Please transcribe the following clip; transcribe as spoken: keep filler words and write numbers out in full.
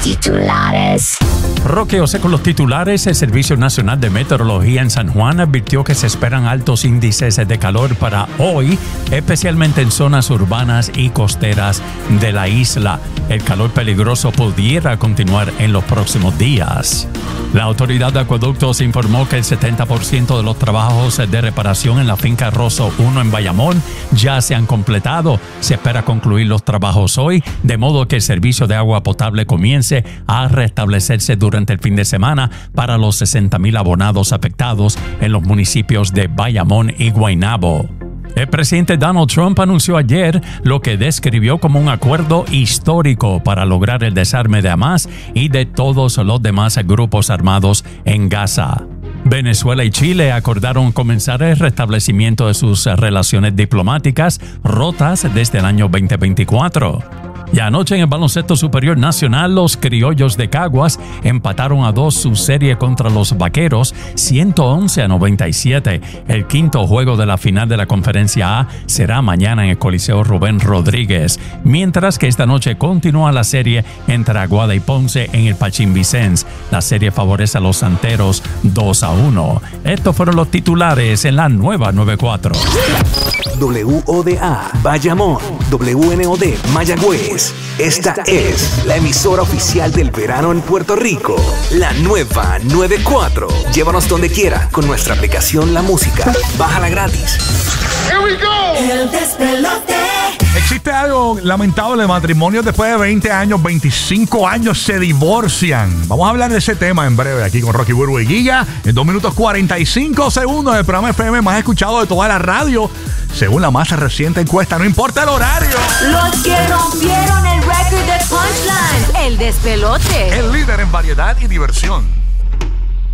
Titulares. Roque José con los titulares. El Servicio Nacional de Meteorología en San Juan advirtió que se esperan altos índices de calor para hoy, especialmente en zonas urbanas y costeras de la isla. El calor peligroso pudiera continuar en los próximos días. La Autoridad de Acueductos informó que el setenta por ciento de los trabajos de reparación en la finca Rosso uno en Bayamón ya se han completado. Se espera concluir los trabajos hoy, de modo que el servicio de agua potable comience a restablecerse durante el fin de semana para los sesenta mil abonados afectados en los municipios de Bayamón y Guaynabo. El presidente Donald Trump anunció ayer lo que describió como un acuerdo histórico para lograr el desarme de Hamás y de todos los demás grupos armados en Gaza. Venezuela y Chile acordaron comenzar el restablecimiento de sus relaciones diplomáticas rotas desde el año veinte veinticuatro. Y anoche en el baloncesto superior nacional, los criollos de Caguas empataron a dos su serie contra los vaqueros, ciento once a noventa y siete. El quinto juego de la final de la Conferencia A será mañana en el Coliseo Rubén Rodríguez, mientras que esta noche continúa la serie entre Aguada y Ponce en el Pachín Vicens. La serie favorece a los santeros dos a uno. Estos fueron los titulares en la nueva noventa y cuatro. W O D A Bayamón, W N O D Mayagüez. Esta es la emisora oficial del verano en Puerto Rico. La nueva noventa y cuatro. Llévanos donde quiera con nuestra aplicación La Música. Bájala gratis. Here we go. El despelote. Existe algo lamentable, matrimonios después de veinte años, veinticinco años se divorcian. Vamos a hablar de ese tema en breve aquí con Rocky Burbu y Giga. En dos minutos cuarenta y cinco segundos, el programa F M más escuchado de toda la radio, según la más reciente encuesta. No importa el horario. Los que rompieron el récord de Punchline. El despelote. El líder en variedad y diversión.